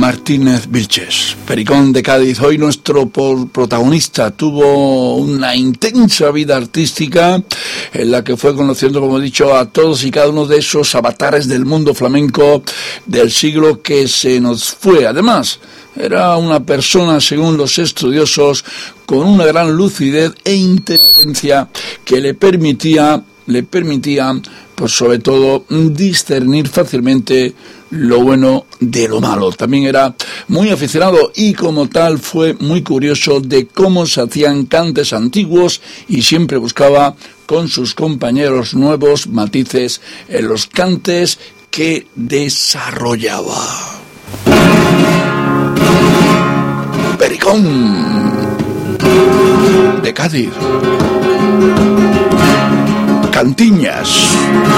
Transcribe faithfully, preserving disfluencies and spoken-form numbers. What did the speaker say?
Martínez Vilches, Pericón de Cádiz. Hoy nuestro protagonista tuvo una intensa vida artística en la que fue conociendo, como he dicho, a todos y cada uno de esos avatares del mundo flamenco del siglo que se nos fue. Además, era una persona, según los estudiosos, con una gran lucidez e inteligencia que le permitía, le permitía, pues sobre todo, discernir fácilmente lo bueno de lo malo. También era muy aficionado y como tal fue muy curioso de cómo se hacían cantes antiguos y siempre buscaba con sus compañeros nuevos matices en los cantes que desarrollaba. Pericón de Cádiz. Cantiñas.